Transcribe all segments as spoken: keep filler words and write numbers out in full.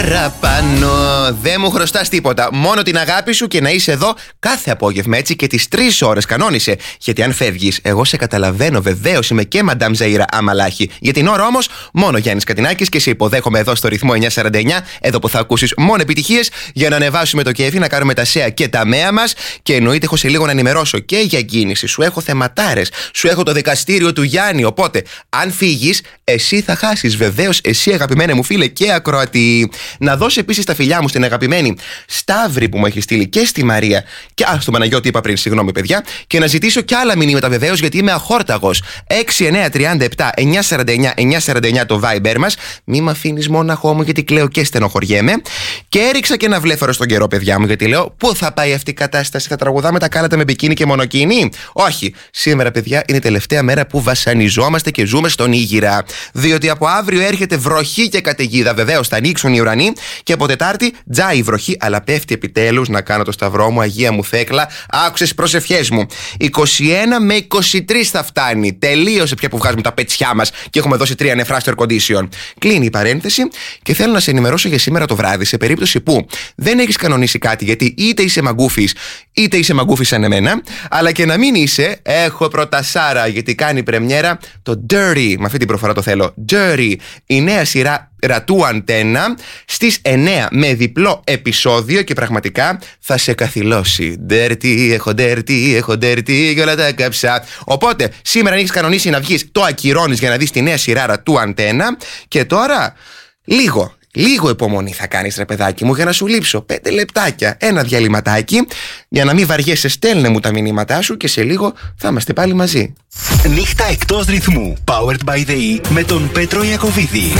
Παραπάνω. Δεν μου χρωστάς τίποτα. Μόνο την αγάπη σου και να είσαι εδώ κάθε απόγευμα, έτσι, και τις τρεις ώρες κανόνισε. Γιατί αν φεύγεις, εγώ σε καταλαβαίνω, βεβαίως είμαι και Μαντάμ Ζαΐρα Αμαλάχη. Για την ώρα όμως, μόνο Γιάννης Κατινάκης και σε υποδέχομαι εδώ στο ρυθμό εννιακόσια σαράντα εννιά. Εδώ που θα ακούσεις μόνο επιτυχίες για να ανεβάσουμε το κέφι, να κάνουμε τα σέα και τα μέα μας. Και εννοείται, έχω σε λίγο να ενημερώσω και για κίνηση. Σου έχω θεματάρες, σου έχω το δικαστήριο του Γιάννη. Οπότε, αν φύγεις, εσύ θα χάσεις. Βεβαίως, εσύ αγαπημένε μου φίλε και ακροατή. Να δώσω επίσης τα φιλιά μου στην αγαπημένη Σταύρη που μου έχει στείλει και στη Μαρία και α, στο Παναγιώτη είπα πριν, συγγνώμη παιδιά. Και να ζητήσω κι άλλα μηνύματα βεβαίως, γιατί είμαι αχόρταγος. έξι εννιά τρία επτά εννιακόσια σαράντα εννιά εννιακόσια σαράντα εννιά το Viber μας. Μη με αφήνεις μόναχο μου, γιατί κλαίω και στενοχωριέμαι. Και έριξα και ένα βλέφαρο στον καιρό, παιδιά μου, γιατί λέω πού θα πάει αυτή η κατάσταση, θα τραγουδάμε τα κάλατα με μπικίνι και μονοκίνη? Όχι. Σήμερα, παιδιά, είναι η τελευταία μέρα που βασανιζόμαστε και ζούμε στον Ήγυρα. Διότι από αύριο έρχεται βροχή και καταιγίδα. Βεβαίως θα ανοίξουν οι ουρανοί και από Τετάρτη τζάι η βροχή, αλλά πέφτει επιτέλους να κάνω το σταυρό μου, Αγία μου Θέκλα. Άκουσες προσευχές μου. είκοσι ένα με είκοσι τρία θα φτάνει. Τελείωσε πια που βγάζουμε τα πετσιά μας και έχουμε δώσει τρία νεφρά στο air condition. Κλείνει η παρένθεση και θέλω να σε ενημερώσω για σήμερα το βράδυ, σε περίπτωση που δεν έχεις κανονίσει κάτι, γιατί είτε είσαι μαγκούφης είτε είσαι μαγκούφης σαν εμένα, αλλά και να μην είσαι, έχω πρωτασάρα, γιατί κάνει πρεμιέρα το Dirty. Με αυτή την προφορά το θέλω. Dirty, η νέα σειρά Ρατού Αντένα στις εννιά με διπλό επεισόδιο και πραγματικά θα σε καθυλώσει. Dirty, έχω dirty, έχω dirty και όλα τα κάψα. Οπότε σήμερα αν έχεις κανονίσει να βγεις, το ακυρώνεις για να δεις τη νέα σειρά Ρατού Αντένα. Και τώρα λίγο Λίγο υπομονή θα κάνεις, ρε παιδάκι μου, για να σου λείψω πέντε λεπτάκια, ένα διαλυματάκι. Για να μην βαριέσαι, στέλνε μου τα μηνύματά σου και σε λίγο θα είμαστε πάλι μαζί. Νύχτα εκτός ρυθμού, powered by the E, με τον Πέτρο Ιακωβίδη.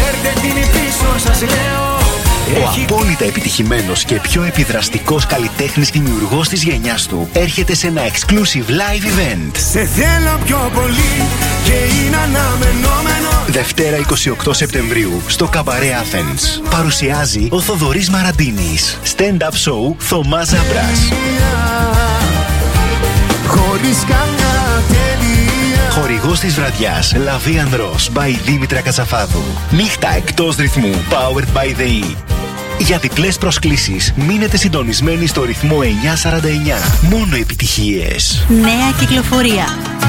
Ο απόλυτα επιτυχημένος και πιο επιδραστικός καλλιτέχνης δημιουργός της γενιάς του έρχεται σε ένα exclusive live event. Σε θέλω πιο πολύ και είναι αναμενόμενο. Δευτέρα εικοστή ογδόη Σεπτεμβρίου στο Καμπαρέ Athens. Παρουσιάζει ο Θοδωρής Μαραντίνης. Stand-up show Θωμάς Ζαμπράς. Χωρίς καμιά τελεία. Χορηγός της βραδιάς Lavian Rose by Δήμητρα Κατσαφάδου. Νύχτα εκτός ρυθμού, powered by the E. Για διπλές προσκλήσεις μείνετε συντονισμένοι στο ρυθμό εννιακόσια σαράντα εννιά. Μόνο επιτυχίες. Νέα κυκλοφορία.